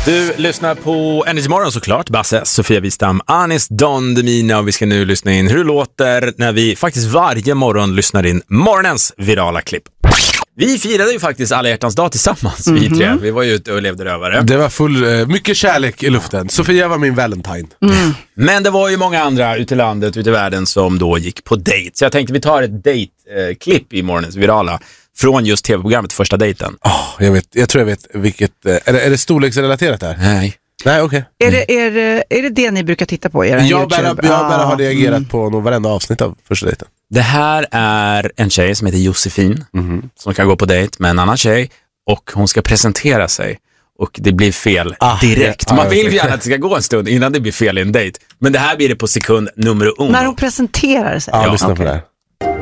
Du lyssnar på Energy Morgon såklart. Basse, Sofia Wistam, Anis Don Demina, och vi ska nu lyssna in hur det låter när vi faktiskt varje morgon lyssnar in morgonens virala klipp. Vi firade ju faktiskt alla hjärtans dag tillsammans, vi tre. Vi var ju ute och levde rövare. Det var mycket kärlek i luften. Sofia var min valentine. Men det var ju många andra ute i landet, ute i världen som då gick på dejt. Så jag tänkte vi tar ett dejtklipp i morgonens virala från just tv-programmet Första dejten. Jag tror jag vet vilket. Är det storleksrelaterat där? Nej, okej. Är det ni brukar titta på? Jag bara har reagerat på varenda avsnitt av Första dejten. Det här är en tjej som heter Josefin som kan gå på dejt med en annan tjej, och hon ska presentera sig och det blir fel direkt. Man vill ju gärna att det ska gå en stund innan det blir fel i en dejt, men det här blir det på sekund nummer 1. När hon presenterar sig. Ja, lyssna på det här.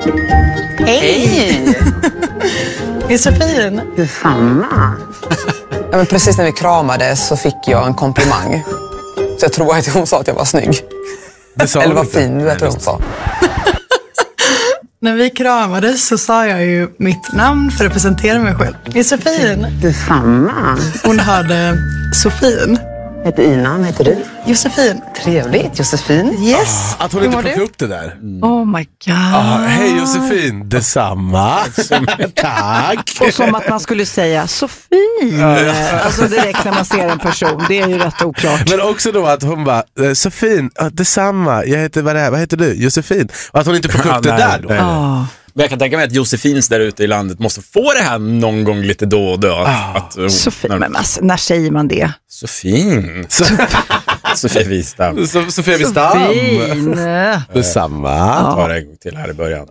Hej! Josefin. Detsamma. Ja, men precis när vi kramades så fick jag en komplimang. Så jag tror att hon sa att jag var snygg. Eller var fin, jag tror hon sa. När vi kramades så sa jag ju mitt namn för att presentera mig själv. Josefin. Detsamma. Hon hörde Sofin. Heter Ina, heter du? Josefin. Trevligt, Josefin. Yes. Att hon inte plockade upp det där. Oh my god. Hej Josefin, detsamma. Tack. Och som att man skulle säga Sofin. Alltså direkt när man ser en person. Det är ju rätt oklart. Men också då att hon bara, Sofin, detsamma. Jag heter, vad heter du? Josefin. Och att hon inte plockade upp det där då. Men jag kan tänka mig att Josefins där ute i landet måste få det här någon gång lite då och då. Sofin, men alltså, när säger man det? Sofin. Sofia Wistam. Sofia Wistam. Sofin. Detsamma. Jag tar en gång till här i början.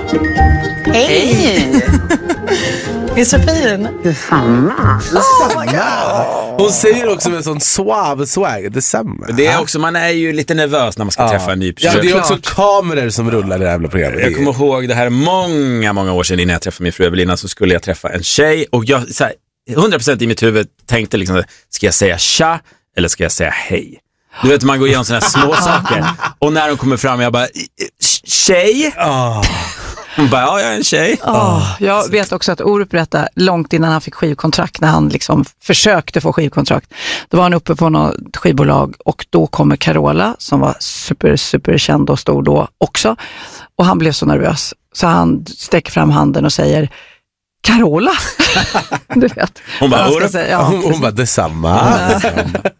Hej. Josefin. Detsamma. Hon säger också med en sån suave swag. Detsamma. Det är också, man är ju lite nervös när man ska träffa en ny person. Ja, det är också kameror som rullar i det här jävla programmet. Jag kommer ihåg det här många år sedan innan jag träffade min fru Evelina, så skulle jag träffa en tjej och jag så här, 100% i mitt huvud tänkte liksom, ska jag säga tja eller ska jag säga hej? Du vet, man går igenom såna här små saker. Och när de kommer fram, jag bara, tjej? Hon bara, ja, jag är en tjej. Jag vet också att Orup berättade långt innan han fick skivkontrakt, när han liksom försökte få skivkontrakt. Då var han uppe på något skivbolag och då kommer Carola som var super känd och stor då också. Och han blev så nervös så han sträcker fram handen och säger Carola. Du vet. Hon bara, hon bara detsamma.